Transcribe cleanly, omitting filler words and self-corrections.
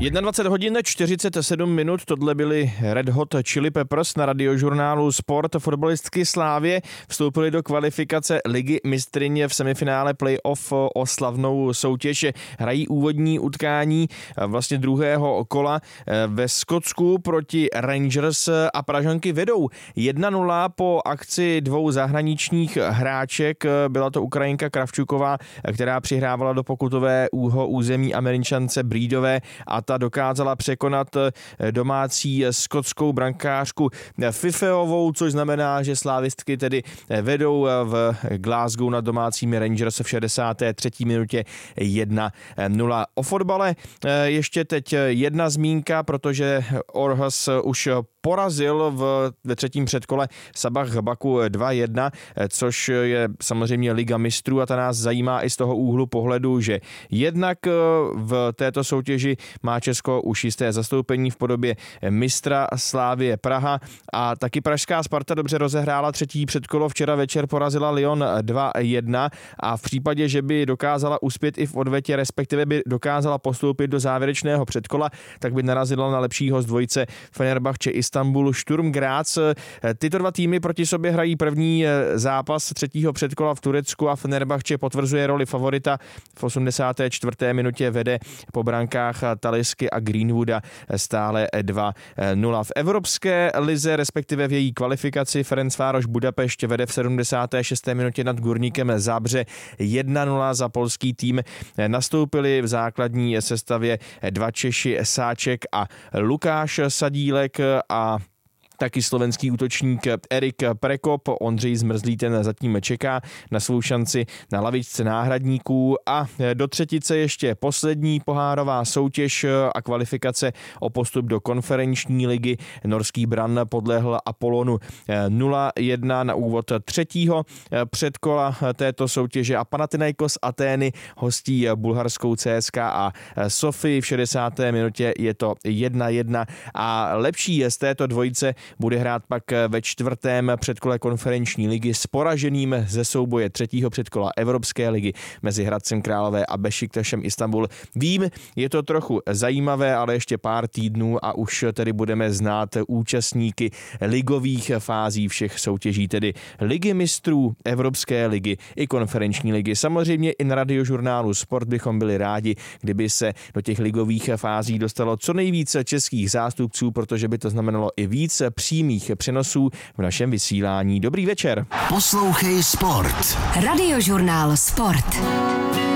21 hodin 47 minut, tohle byli Red Hot Chili Peppers na Radiožurnálu Sport. Fotbalistky Slávie vstoupily do kvalifikace Ligy mistryň v semifinále playoff o slavnou soutěž. Hrají úvodní utkání vlastně druhého kola ve Skotsku proti Rangers a Pražanky vedou 1-0 po akci dvou zahraničních hráček. Byla to Ukrajinka Kravčuková, která přihrávala do pokutového území Američance Breedové a ta dokázala překonat domácí skotskou brankářku Fifeovou, což znamená, že slávistky tedy vedou v Glasgow nad domácími Rangers v 63. minutě 1-0. O fotbale ještě teď jedna zmínka, protože Orhus už porazil ve třetím předkole Sabah Baku 2-1, což je samozřejmě Liga mistrů a ta nás zajímá i z toho úhlu pohledu, že jednak v této soutěži má Česko už jisté zastoupení v podobě mistra Slavie Praha a taky pražská Sparta dobře rozehrála třetí předkolo, včera večer porazila Lyon 2-1 a v případě, že by dokázala uspět i v odvetě, respektive by dokázala postoupit do závěrečného předkola, tak by narazila na lepšího z dvojice Fenerbahce Istanbul Sturm Graz. Tyto dva týmy proti sobě hrají první zápas třetího předkola v Turecku a Fenerbahce potvrzuje roli favorita. V 84. minutě vede po brankách Talisky a Greenwooda stále 2-0. V evropské lize, respektive v její kvalifikaci, Ferencvároš Budapešť vede v 76. minutě nad Gurníkem Zábře 1-0 za polský tým. Nastoupili v základní sestavě dva Češi Sáček a Lukáš Sadílek a taky slovenský útočník Erik Prekop. Ondřej Zmrzlý ten zatím čeká na svou šanci na lavičce náhradníků a do třetice ještě poslední pohárová soutěž a kvalifikace o postup do konferenční ligy. Norský Brann podlehl Apollonu 0-1 na úvod třetího předkola této soutěže a Panathinaikos Atény hostí bulharskou CSKA a Sofii. V 60. minutě je to 1-1 a lepší je z této dvojice bude hrát pak ve čtvrtém předkole konferenční ligy s poraženým ze souboje třetího předkola Evropské ligy mezi Hradcem Králové a Bešiktašem Istanbul. Vím, je to trochu zajímavé, ale ještě pár týdnů a už tedy budeme znát účastníky ligových fází všech soutěží, tedy Ligy mistrů, Evropské ligy i konferenční ligy. Samozřejmě i na Radiožurnálu Sport bychom byli rádi, kdyby se do těch ligových fází dostalo co nejvíce českých zástupců, protože by to znamenalo i více přímých přenosů v našem vysílání. Dobrý večer. Poslouchej Sport. Radiožurnál Sport.